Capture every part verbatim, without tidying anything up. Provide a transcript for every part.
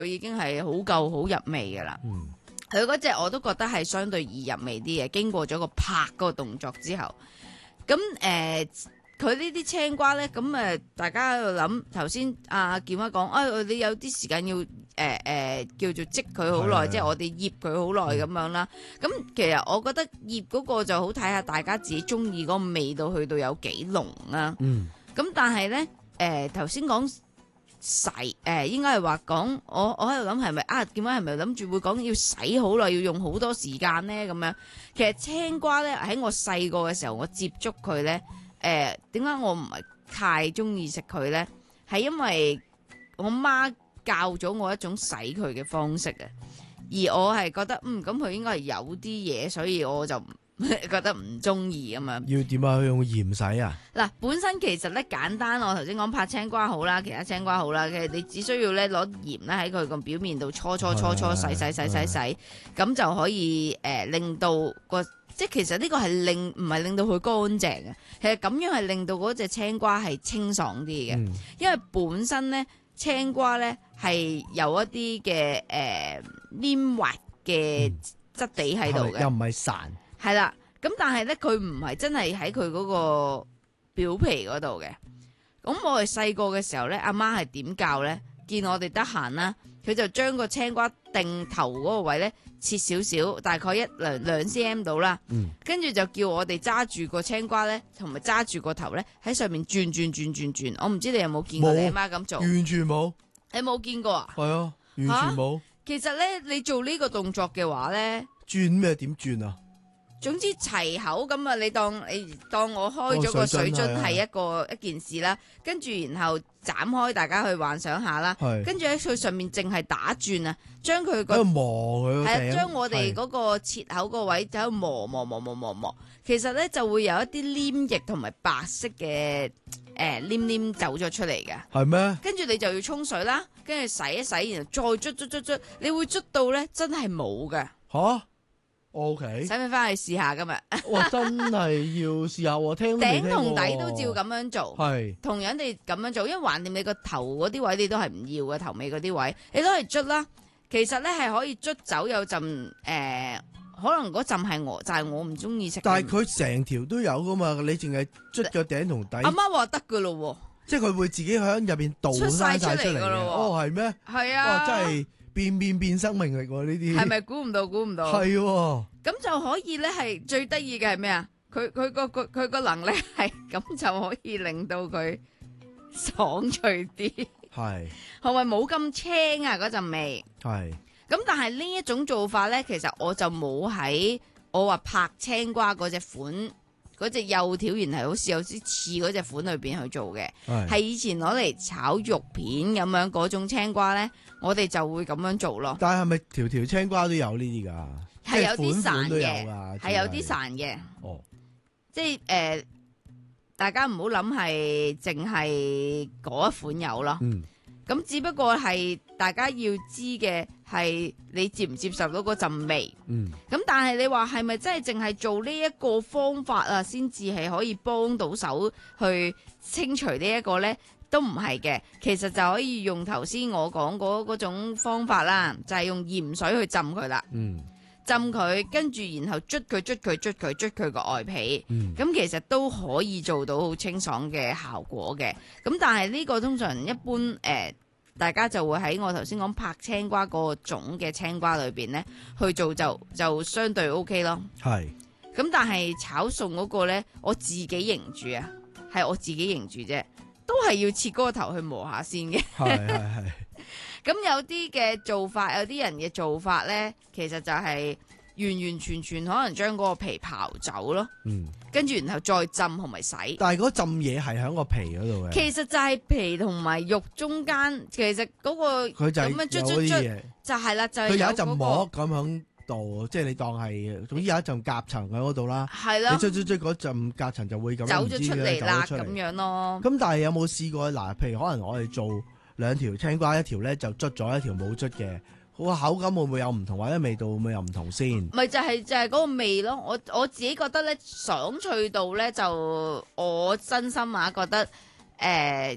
已經係好夠好入味噶啦。 嗯， 佢嗰隻我都覺得係相對易入味啲嘅，經過咗個拍嗰個動作之後，咁誒佢呢啲青瓜咧，咁誒大家喺度諗頭先阿健媽講，啊你有啲時間要誒誒、呃呃、叫做積佢好耐，即係我哋醃佢好耐咁樣啦。咁其實我覺得醃嗰個就好睇下大家自己中意嗰個味道去到有幾濃啦。 嗯， 咁但係咧誒頭先講洗誒、呃、應該係話講我我喺度諗係咪啊？健媽係咪諗住會講要洗好耐，要用好多時間咧咁樣？其實青瓜咧喺我細個嘅時候，我接觸佢咧。誒點解我唔係太中意食佢呢？係因為我媽教咗我一種洗佢嘅方式啊，而我係覺得嗯咁佢應該係有啲嘢，所以我就覺得唔中意咁樣。 要點啊？用鹽洗啊？ 嗱，本身其實咧簡單，我頭先講拍青瓜好啦，其他青瓜好啦，其實你只需要咧攞鹽咧喺佢個表面度搓搓搓搓洗洗洗洗洗，咁就可以誒、呃、令到個。即係其實呢個係令唔係令到佢乾淨嘅，其實咁樣係令到嗰隻青瓜係清爽啲嘅， 嗯、 因為本身咧青瓜咧係有一啲嘅誒黏滑嘅質地喺度嘅， 又唔係潺， 係啦，咁但係咧佢唔係真係喺佢嗰個表皮嗰度嘅。咁我哋細個嘅時候咧，阿媽係點教咧？見我哋得閒啦，佢就將個青瓜定頭嗰個位咧。切少少，大概一兩兩 cm 到啦，跟住、嗯、就叫我哋揸住個青瓜咧，同埋揸住個頭咧喺上面轉轉轉轉轉。我唔知你有冇見過你阿媽咁做？ 完全冇， 你冇見過啊？ 係啊，完全冇、啊。 其實咧，你做呢個動作嘅話咧， 轉咩？點轉啊？ 總之齊口咁啊！你當你當我開咗個水樽係一個一件事啦，跟住然後斬開，大家去幻想下啦。跟住喺佢上面淨係打轉啊，將佢個磨佢係啊，將我哋嗰個切口個位就喺度磨磨磨磨磨磨，其實咧就會有一啲黏液同埋白色嘅誒黏黏走咗出嚟嘅。係咩？跟住你就要沖水啦，跟住洗一洗，然後再捽捽捽捽，你會捽到咧真係冇嘅。 吓？O K， 使唔使翻去試下今日？ 哇，真係要試下喎！聽頂同底都照咁樣做， 係同樣地咁樣做，因為橫掂你個頭嗰啲位你都係唔要嘅，頭尾嗰啲位你都係捽啦。其實咧係可以捽走有陣誒、呃，可能嗰陣係我就係、是、我唔中意食。但係佢成條都有噶嘛，你淨係捽個頂同底。阿媽話得噶咯， 即係佢會自己喺入邊倒晒出嚟噶咯。哦，係咩？係啊，哇，真係。變變變生命力喎呢啲，係咪估唔到？估唔到係喎，咁就可以咧。係最得意嘅係咩啊？佢佢個佢佢個能力係咁就可以令到佢爽脆啲，係係咪冇咁青啊？嗰陣味係咁，但係呢一種做法咧，其實我就冇喺我話拍青瓜嗰隻款嗰隻幼條，然係好似有啲似嗰隻款裏邊去做嘅，係以前攞嚟炒肉片咁樣嗰種青瓜咧。我哋就會咁樣做咯。但係係咪條條青瓜都有呢啲㗎？係有啲散嘅，係有啲散嘅。哦，即係誒、呃，大家唔好諗係淨係嗰一款有咯。嗯。咁只不過係大家要知嘅係你接唔接受到嗰陣味。嗯。咁但係你話係咪真係淨係做呢一個方法啊，先至係可以幫到手去清除呢一個咧？都唔係嘅，其實就可以用頭先我講嗰嗰種方法啦，就係、是、用鹽水去浸佢啦。嗯，浸佢，跟住然後捽佢捽佢捽佢捽佢個外皮。嗯，咁其實都可以做到好清爽嘅效果嘅。咁但係呢個通常一般誒、呃，大家就會喺我頭先講拍青瓜嗰個種嘅青瓜裏邊咧去做就就相對 O K 咯。係是。咁但係炒餸嗰個咧，我自己認住啊，係我自己認住啫。都係要切嗰個頭去磨下先嘅，係係係。咁有啲嘅做法，有啲人嘅做法咧，其實就係完完全全可能將嗰個皮刨走咯，嗯，跟住然後再浸同埋洗。但係嗰浸嘢係喺個皮嗰度嘅。其實就係皮同埋肉中間，其實嗰個佢就咁樣捽捽捽，就係啦，就係佢有一陣膜咁響度，即係你當係，總之有一陣夾層喺嗰度啦。係啦，你捽捽捽嗰陣夾層就會咁走咗出嚟啦，咁樣咯。咁但係有冇試過嗱？譬如可能我哋做兩條青瓜，一條咧就捽咗，一條冇捽嘅，個口感會唔會有唔同，或者味道會唔會有唔同先？咪就係就係嗰個味咯。我我自己覺得咧，爽脆度咧就我真心啊覺得誒。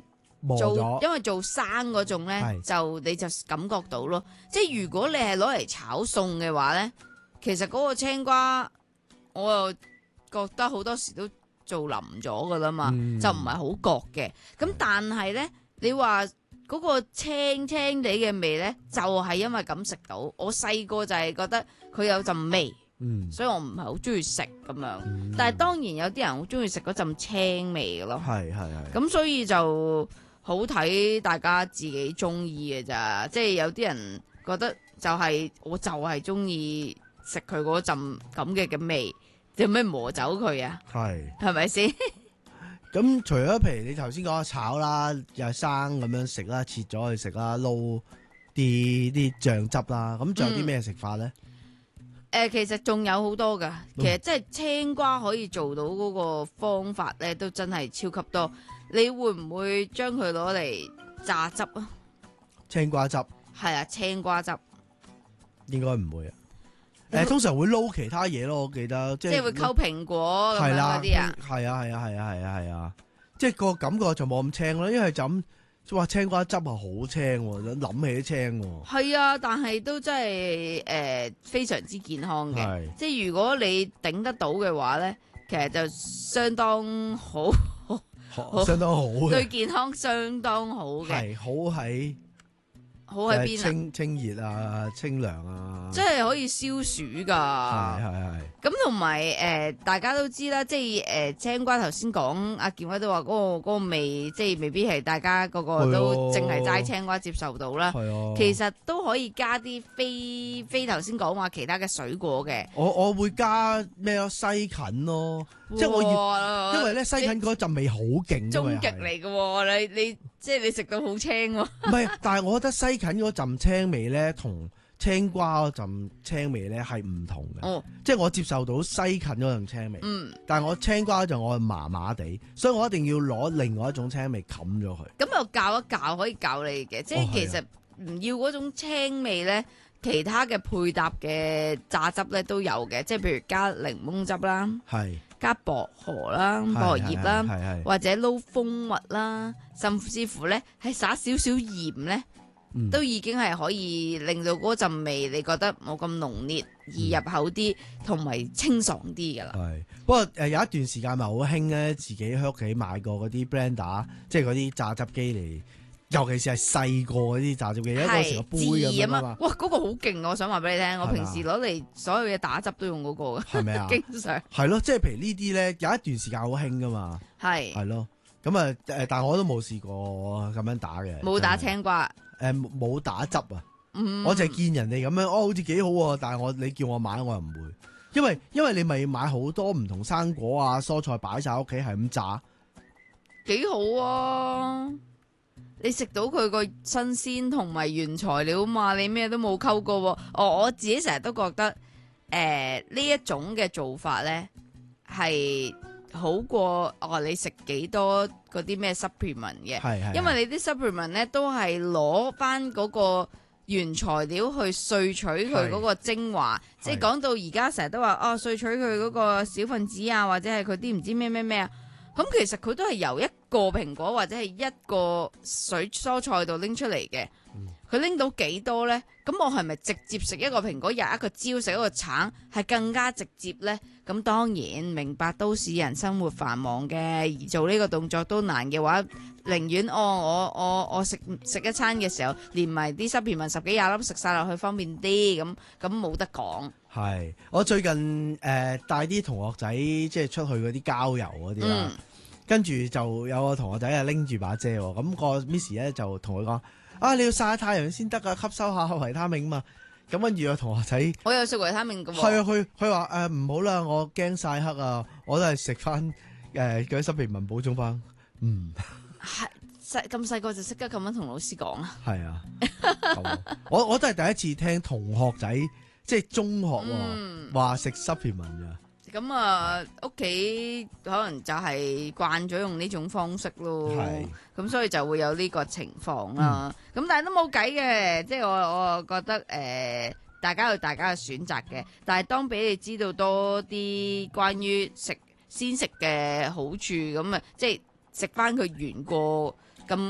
做因為做生嗰種咧，就你就感覺到咯。即係如果你係攞嚟炒餸嘅話咧，其實嗰個青瓜我又覺得好多時都做腍咗噶啦嘛，嗯、就唔係好覺嘅。咁但係咧，你話嗰個青青地嘅味咧，就係、是、因為咁食到。我細個就係覺得佢有陣味。嗯，所以我唔係好中意食咁樣，嗯、但係當然有啲人好中意食嗰陣青味嘅咯。係係係。咁所以就好睇大家自己中意嘅咋，即係有啲人覺得就係、是、我就係中意食佢嗰陣咁嘅嘅味，有咩磨走佢啊？係係咪先？ 咁除咗譬如你頭先講嘅炒啦，又係生咁樣食啦，切咗去食啦，撈啲啲醬汁啦，咁仲有啲咩食法咧？嗯誒、呃，其實仲有好多噶，其實即係青瓜可以做到嗰個方法咧，都真係超級多。你會唔會將佢攞嚟榨汁啊？ 青瓜汁係啊，青瓜汁應該唔會啊。誒、呃，通常會撈其他嘢咯，我記得即係即係會溝蘋果咁樣嗰啲啊。 係啊，係啊，係啊，係啊，係啊，即係個感覺就冇咁青咯，因為就咁。哇！青瓜汁啊，好青喎，諗起都青喎。係啊，但係都真係誒、呃、非常之健康嘅。即係如果你頂得到嘅話咧，其實就相當好，好相當好嘅， 對健康相當好嘅。係好喺好喺邊啊？ 清清熱啊，清涼啊， 即係可以消暑㗎。係係係。咁同埋誒，大家都知啦，即係誒、呃、青瓜頭先講，阿健威都話嗰個嗰個味，即係未必係大家個個都淨係齋青瓜接受到啦。係啊。其實都可以加啲非非頭先講話其他嘅水果嘅。 我我會加咩咯？西芹咯，即係我要，因為咧西芹嗰陣味好勁。 終極嚟嘅喎，你你即係你食到好青喎。 唔係，但係我覺得西芹嗰陣青味咧，同青瓜嗰陣青味咧係唔同嘅。哦，即係我接受到西芹嗰陣青味。嗯，但係我青瓜嗰陣我係麻麻地，所以我一定要攞另外一種青味冚咗佢。 咁又教一教可以教你嘅，即係其實唔要嗰種青味咧，其他嘅配搭嘅榨汁咧都有嘅，即係譬如加檸檬汁啦，係加薄荷啦、薄荷葉啦，或者撈蜂蜜啦，甚至乎咧係灑少少鹽咧。嗯、都已經係可以令到嗰陣味，你覺得冇咁濃烈，易入口啲，同埋、嗯、清爽啲噶啦。係， 不過誒、呃、有一段時間咪好興咧，自己喺屋企買過嗰啲 blender，即係嗰啲榨汁機嚟，尤其是係細個嗰啲榨汁機，因為嗰時個杯咁樣啊嘛。 哇，嗰、嗰個好勁！我想話俾你聽，我平時攞嚟所有嘢打汁都用嗰個嘅，係咪啊？經常係咯，即係譬如呢啲咧，有一段時間好興噶嘛。係係咯，咁啊誒，但係我都冇試過咁樣打嘅。 冇打青瓜。 誒，冇打汁啊！嗯、我就係見人哋咁樣，哦，好似幾好啊！但係我你叫我買，我又唔會，因為因為你咪買好多唔同生果啊、蔬菜擺晒屋企，係咁炸， 幾好啊！你食到佢個新鮮同埋原材料嘛，你咩都冇溝過、啊。哦，我自己成日都覺得，誒、呃、呢一種嘅做法咧係。好過哦！你食幾多嗰啲咩 supplement 嘅？係係，因為你啲 supplement 咧都係攞翻嗰個原材料去萃取佢嗰個精華，即係講到而家成日都話哦，萃取佢嗰個小分子啊，或者係佢啲唔知咩咩咩啊，咁其實佢都係由一個蘋果或者係一個水蔬菜度拎出嚟嘅。佢拎到幾多呢？咁我係咪直接食一個蘋果，入一個蕉食一個橙，係更加直接呢？咁當然明白都市人生活繁忙嘅，而做呢個動作都難嘅話，寧願哦我我我食食一餐嘅時候，連埋啲濕片文十幾廿粒食晒落去方便啲，咁咁冇得講。係我最近誒、呃、帶啲同學仔即係出去嗰啲郊遊嗰啲啦，嗯、跟住就有個同學仔啊拎住把遮，咁、個 Miss 咧就同佢講。啊！你要曬下太陽先得啊，吸收下維他命嘛。咁跟住個同學仔， 我有食維他命噶。 係啊，佢佢話誒唔好啦，我驚曬黑啊，我都係食翻誒嗰啲濕皮文補充翻。嗯， 係細咁細個就識得咁樣同老師講啊。係啊， 我我都係第一次聽同學仔即係中學話食濕皮文噶。 咁啊，屋企可能就係慣咗用呢種方式咯，咁是所以就會有呢個情況啦。咁、嗯、但係都冇計嘅，即係我我覺得誒、呃，大家有大家嘅選擇嘅。但係當俾你知道多啲關於食鮮食嘅好處，咁啊，即係食翻佢原過咁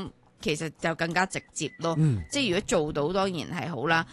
其實就更加直接咯。 嗯、 即係如果做到當然係好啦。